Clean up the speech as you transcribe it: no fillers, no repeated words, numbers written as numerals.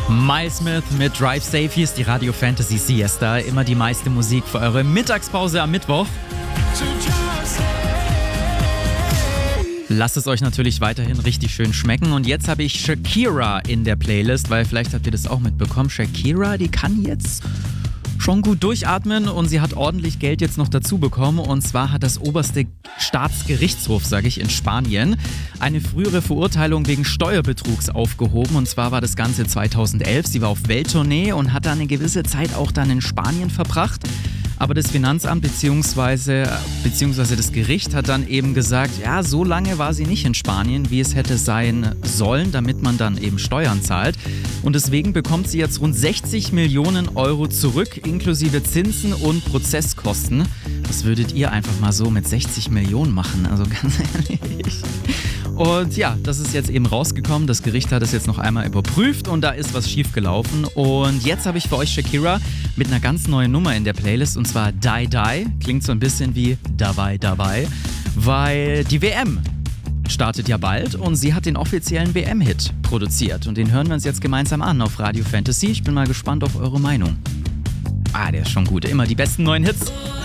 Miles Smith mit Drive Safe, hier ist die Radio Fantasy Siesta. Immer die meiste Musik für eure Mittagspause am Mittwoch. Lasst es euch natürlich weiterhin richtig schön schmecken. Und jetzt habe ich Shakira in der Playlist, weil vielleicht habt ihr das auch mitbekommen. Shakira, die kann jetzt schon gut durchatmen und sie hat ordentlich Geld jetzt noch dazu bekommen. Und zwar hat das oberste Staatsgerichtshof, in Spanien, eine frühere Verurteilung wegen Steuerbetrugs aufgehoben. Und zwar war das Ganze 2011. Sie war auf Welttournee und hat da eine gewisse Zeit auch dann in Spanien verbracht. Aber das Finanzamt bzw. das Gericht hat dann eben gesagt, ja, so lange war sie nicht in Spanien, wie es hätte sein sollen, damit man dann eben Steuern zahlt. Und deswegen bekommt sie jetzt rund 60 Millionen Euro zurück, inklusive Zinsen und Prozesskosten. Was würdet ihr einfach mal so mit 60 Millionen machen? Also ganz ehrlich. Und ja, das ist jetzt eben rausgekommen. Das Gericht hat es jetzt noch einmal überprüft und da ist was schiefgelaufen. Und jetzt habe ich für euch Shakira mit einer ganz neuen Nummer in der Playlist und zwar Die Die. Klingt so ein bisschen wie Dabei Dabei, weil die WM startet ja bald und sie hat den offiziellen WM-Hit produziert. Und den hören wir uns jetzt gemeinsam an auf Radio Fantasy. Ich bin mal gespannt auf eure Meinung. Der ist schon gut. Immer die besten neuen Hits.